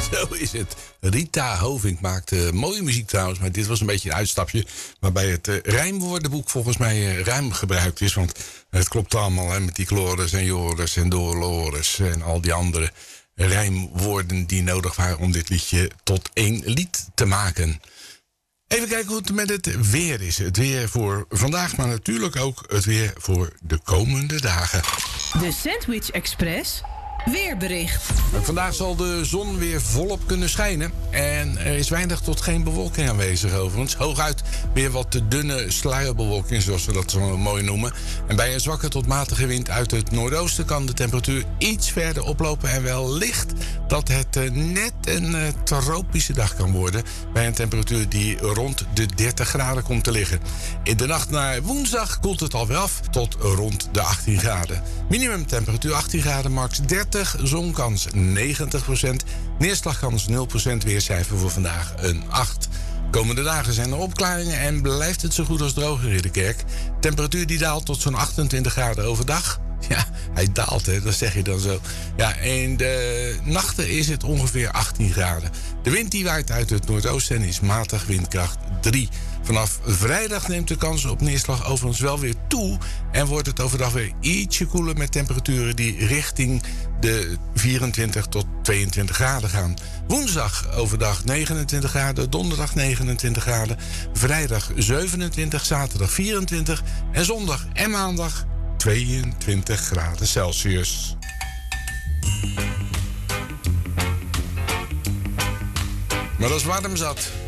Zo is het. Rita Hovink maakte mooie muziek trouwens, maar dit was een beetje een uitstapje waarbij het rijmwoordenboek volgens mij ruim gebruikt is. Want het klopt allemaal hè, met die Chloris en Joris en Dolores en al die andere rijmwoorden die nodig waren om dit liedje tot één lied te maken. Even kijken hoe het met het weer is. Het weer voor vandaag, maar natuurlijk ook het weer voor de komende dagen. De Sandwich Express weerbericht. Vandaag zal de zon weer volop kunnen schijnen. En er is weinig tot geen bewolking aanwezig overigens. Hooguit weer wat te dunne sluierbewolking, zoals we dat zo mooi noemen. En bij een zwakke tot matige wind uit het noordoosten kan de temperatuur iets verder oplopen. En wellicht dat het net een tropische dag kan worden. Bij een temperatuur die rond de 30 graden komt te liggen. In de nacht naar woensdag koelt het alweer af tot rond de 18 graden. Minimumtemperatuur 18 graden, max 30. Zonkans 90%. Neerslagkans 0%. Weercijfer voor vandaag een 8. Komende dagen zijn er opklaringen en blijft het zo goed als droog in Ridderkerk. Temperatuur die daalt tot zo'n 28 graden overdag. Ja, hij daalt, hè, dat zeg je dan zo. Ja, in de nachten is het ongeveer 18 graden. De wind die waait uit het noordoosten en is matig, windkracht 3. Vanaf vrijdag neemt de kans op neerslag overigens wel weer toe. En wordt het overdag weer ietsje koeler met temperaturen die richting de 24 tot 22 graden gaan. Woensdag overdag 29 graden, donderdag 29 graden. Vrijdag 27, zaterdag 24 en zondag en maandag 22 graden Celsius. Maar dat is warm zat.